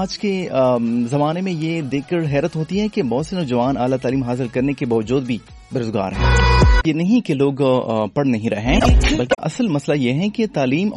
आज के ज़माने में ये देखकर हैरत होती है कि बहुत से नौजवान आला तालीम हासिल करने के बावजूद भी बेरोजगार हैं। ये नहीं कि लोग पढ़ नहीं रहे हैं, बल्कि असल मसला ये है कि तालीम